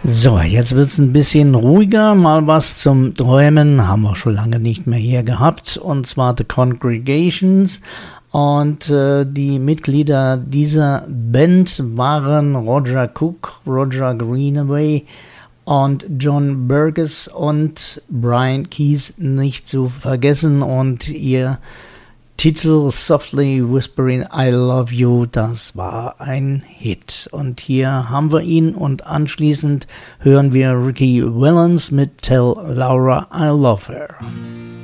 So, jetzt wird's ein bisschen ruhiger, mal was zum Träumen, haben wir schon lange nicht mehr hier gehabt, und zwar The Congregations. Und die Mitglieder dieser Band waren Roger Cook, Roger Greenaway und John Burgess und Brian Keys nicht zu vergessen. Und ihr Titel Softly Whispering I Love You, das war ein Hit. Und hier haben wir ihn, und anschließend hören wir Ricky Valens mit Tell Laura I Love Her.